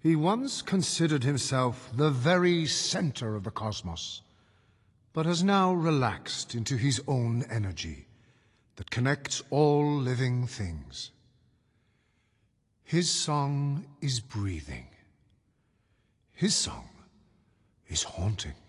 He once considered himself the very center of the cosmos, but has now relaxed into his own energy that connects all living things. His song is breathing. His song is haunting.